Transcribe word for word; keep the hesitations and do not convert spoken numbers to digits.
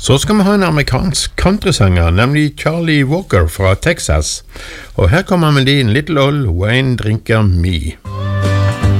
Så skal vi ha en amerikansk countrysanger, nemlig Charlie Walker fra Texas. Og her kommer melodien Little Old Wine Drinker Me.